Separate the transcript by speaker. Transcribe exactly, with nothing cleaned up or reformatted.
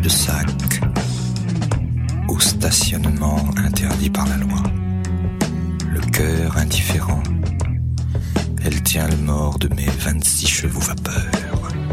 Speaker 1: cul-de-sac, au stationnement interdit par la loi. Le cœur indifférent, elle tient le mort de mes vingt-six chevaux vapeur.